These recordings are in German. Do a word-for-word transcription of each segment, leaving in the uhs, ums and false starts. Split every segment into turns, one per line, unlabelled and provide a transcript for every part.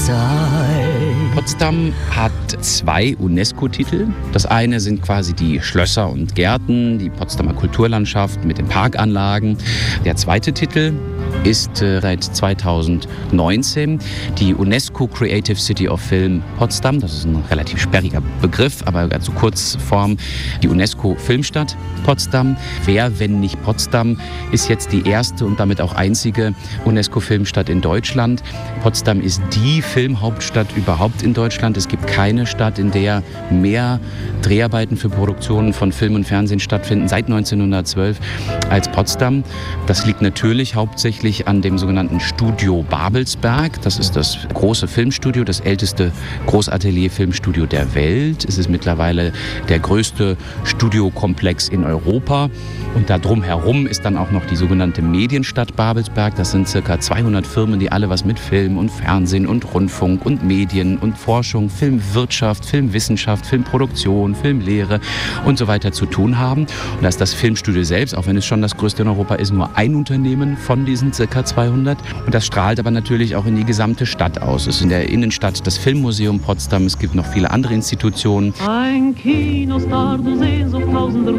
Potsdam hat zwei UNESCO-Titel. Das eine sind quasi die Schlösser und Gärten, die Potsdamer Kulturlandschaft mit den Parkanlagen. Der zweite Titel ist äh, seit zweitausendneunzehn die UNESCO Creative City of Film Potsdam. Das ist ein relativ sperriger Begriff, aber ganz Kurzform die UNESCO Filmstadt Potsdam. Wer, wenn nicht Potsdam, ist jetzt die erste und damit auch einzige UNESCO Filmstadt in Deutschland. Potsdam ist die Filmhauptstadt überhaupt in Deutschland. Es gibt keine Stadt, in der mehr Dreharbeiten für Produktionen von Film und Fernsehen stattfinden seit neunzehnhundertzwölf als Potsdam. Das liegt natürlich hauptsächlich an dem sogenannten Studio Babelsberg. Das ist das große Filmstudio, das älteste Großatelier-Filmstudio der Welt. Es ist mittlerweile der größte Studiokomplex in Europa. Und da drumherum ist dann auch noch die sogenannte Medienstadt Babelsberg. Das sind circa zweihundert Firmen, die alle was mit Film und Fernsehen und Rundfunk und Medien und Forschung, Filmwirtschaft, Filmwissenschaft, Filmproduktion, Filmlehre und so weiter zu tun haben. Und da ist das Filmstudio selbst, auch wenn es schon das größte in Europa ist, nur ein Unternehmen von diesen circa zweihundert. Und das strahlt aber natürlich auch in die gesamte Stadt aus. Es ist in der Innenstadt das Filmmuseum Potsdam. Es gibt noch viele andere Institutionen.
Ein Kinostar, du Sehnsucht tausender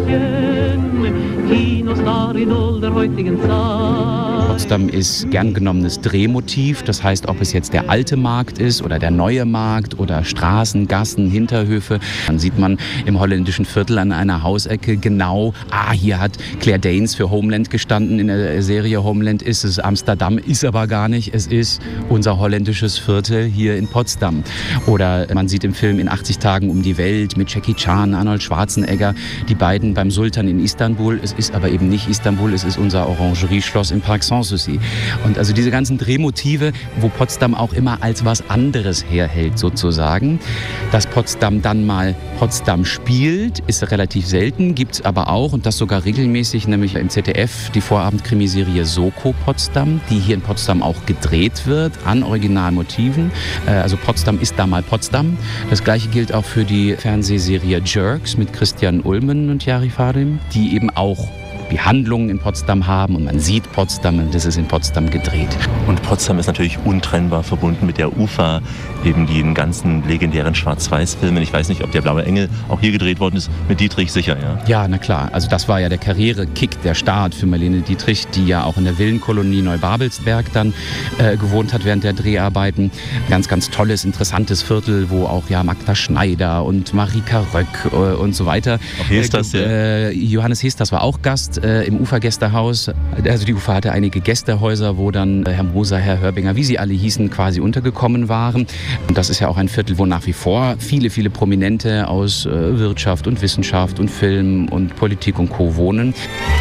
Mädchen, Kinostar, Idol der heutigen Zeit.
Potsdam ist gern genommenes Drehmotiv. Das heißt, ob es jetzt der alte Markt ist oder der neue Markt oder Straßen, Gassen, Hinterhöfe, dann sieht man im holländischen Viertel an einer Hausecke genau, ah, hier hat Claire Danes für Homeland gestanden. In der Serie Homeland ist es Amsterdam, ist aber gar nicht. Es ist unser holländisches Viertel hier in Potsdam. Oder man sieht im Film in achtzig Tagen um die Welt mit Jackie Chan, Arnold Schwarzenegger, die beiden beim Sultan in Istanbul. Es ist aber eben nicht Istanbul, es ist unser Orangerieschloss im Park Sanssouci. Und also diese ganzen Drehmotive, wo Potsdam auch immer als was anderes herhält sozusagen. Dass Potsdam dann mal Potsdam spielt, ist relativ selten, gibt es aber auch und das sogar regelmäßig, nämlich im Z D F die Vorabendkrimiserie Soko Potsdam, die hier in Potsdam auch gedreht wird, an Originalmotiven. Also Potsdam ist da mal Potsdam. Das gleiche gilt auch für die Fernsehserie Jerks mit Christian Ulmen und Jari Farim, die eben auch die Handlungen in Potsdam haben und man sieht Potsdam und das ist in Potsdam gedreht.
Und Potsdam ist natürlich untrennbar verbunden mit der U F A, eben den ganzen legendären Schwarz-Weiß-Filmen. Ich weiß nicht, ob der Blaue Engel auch hier gedreht worden ist, mit Dietrich sicher, ja? Ja,
na klar. Also das war ja der Karrierekick, der Start für Marlene Dietrich, die ja auch in der Villenkolonie Neubabelsberg dann äh, gewohnt hat während der Dreharbeiten. Ganz, ganz tolles, interessantes Viertel, wo auch ja Magda Schneider und Marika Röck äh, und so weiter.
Auch Hesters,
äh, äh, Johannes Hesters war auch Gast äh, im Ufergästehaus. Also die U F A hatte einige Gästehäuser, wo dann äh, Herr Moser, Herr Hörbinger, wie sie alle hießen, quasi untergekommen waren. Und das ist ja auch ein Viertel, wo nach wie vor viele, viele Prominente aus äh, Wirtschaft und Wissenschaft und Film und Politik und Co. wohnen.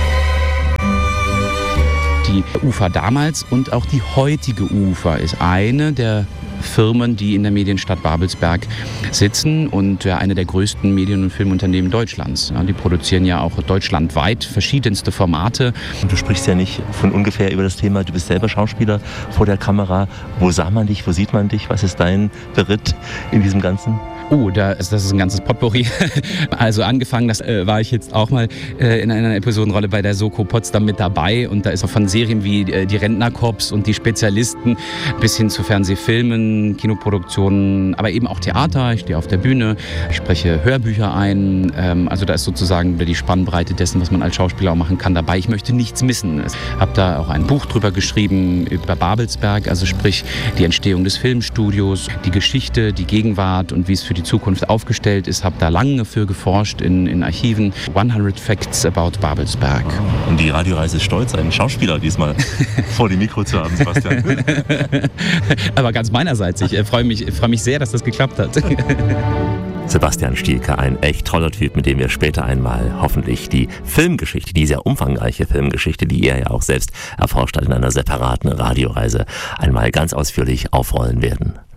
Die U F A damals und auch die heutige U F A ist eine der Firmen, die in der Medienstadt Babelsberg sitzen und ja, eine der größten Medien- und Filmunternehmen Deutschlands. Ja, die produzieren ja auch deutschlandweit verschiedenste Formate.
Und du sprichst ja nicht von ungefähr über das Thema, du bist selber Schauspieler vor der Kamera. Wo sah man dich, wo sieht man dich? Was ist dein Beritt in diesem Ganzen?
Oh, da ist, das ist ein ganzes Potpourri. Also angefangen, das äh, war ich jetzt auch mal äh, in einer Episodenrolle bei der Soko Potsdam mit dabei. Und da ist auch von Serien wie äh, die Rentnerkorps und die Spezialisten bis hin zu Fernsehfilmen, Kinoproduktionen, aber eben auch Theater. Ich stehe auf der Bühne, ich spreche Hörbücher ein. Ähm, also da ist sozusagen die Spannbreite dessen, was man als Schauspieler auch machen kann, dabei. Ich möchte nichts missen. Ich habe da auch ein Buch drüber geschrieben, über Babelsberg, also sprich die Entstehung des Filmstudios, die Geschichte, die Gegenwart und wie es für die Zukunft aufgestellt ist. Habe da lange für geforscht in, in Archiven. hundert Facts about Babelsberg.
Und die Radioreise ist stolz, einen Schauspieler diesmal vor dem Mikro zu haben, Sebastian.
Aber ganz meinerseits. Ich freue mich, freu mich sehr, dass das geklappt hat.
Sebastian Stielke, ein echt toller Typ, mit dem wir später einmal hoffentlich die Filmgeschichte, die sehr umfangreiche Filmgeschichte, die er ja auch selbst erforscht hat in einer separaten Radioreise, einmal ganz ausführlich aufrollen werden.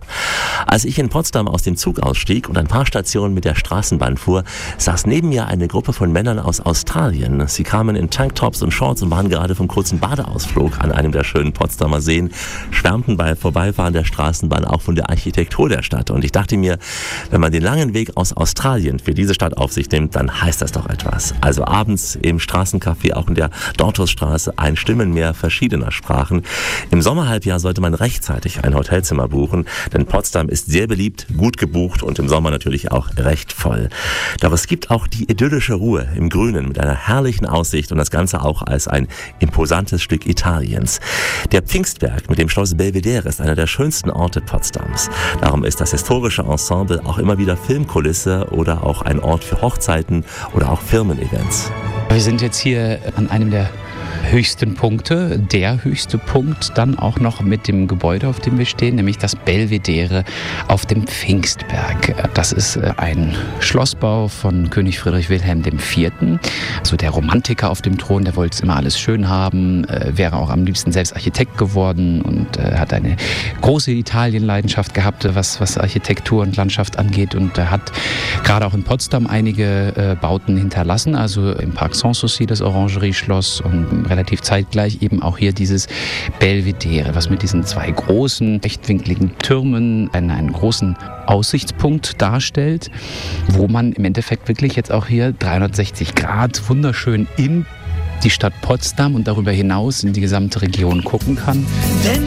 Als ich in Potsdam aus dem Zug ausstieg und ein paar Stationen mit der Straßenbahn fuhr, saß neben mir eine Gruppe von Männern aus Australien. Sie kamen in Tanktops und Shorts und waren gerade vom kurzen Badeausflug an einem der schönen Potsdamer Seen, schwärmten bei Vorbeifahren der Straßenbahn auch von der Architektur der Stadt. Und ich dachte mir, wenn man den langen Weg aus Australien für diese Stadt auf sich nimmt, dann heißt das doch etwas. Also abends im Straßencafé, auch in der Dortusstraße, ein Stimmenmeer verschiedener Sprachen. Im Sommerhalbjahr sollte man rechtzeitig ein Hotelzimmer buchen, denn Potsdam ist sehr beliebt, gut gebucht und im Sommer natürlich auch recht voll. Doch es gibt auch die idyllische Ruhe im Grünen mit einer herrlichen Aussicht und das Ganze auch als ein imposantes Stück Italiens. Der Pfingstberg mit dem Schloss Belvedere ist einer der schönsten Orte Potsdams. Darum ist das historische Ensemble auch immer wieder Filmkulisse oder auch ein Ort für Hochzeiten oder auch Firmen-Events.
Wir sind jetzt hier an einem der höchsten Punkte, der höchste Punkt dann auch noch mit dem Gebäude, auf dem wir stehen, nämlich das Belvedere auf dem Pfingstberg. Das ist ein Schlossbau von König Friedrich Wilhelm der Vierte. Also der Romantiker auf dem Thron, der wollte immer alles schön haben, wäre auch am liebsten selbst Architekt geworden und hat eine große Italien-Leidenschaft gehabt, was, was Architektur und Landschaft angeht, und er hat gerade auch in Potsdam einige Bauten hinterlassen, also im Park Sanssouci das Orangerie-Schloss und relativ zeitgleich eben auch hier dieses Belvedere, was mit diesen zwei großen, rechtwinkligen Türmen einen, einen großen Aussichtspunkt darstellt, wo man im Endeffekt wirklich jetzt auch hier dreihundertsechzig Grad wunderschön in die Stadt Potsdam und darüber hinaus in die gesamte Region gucken kann.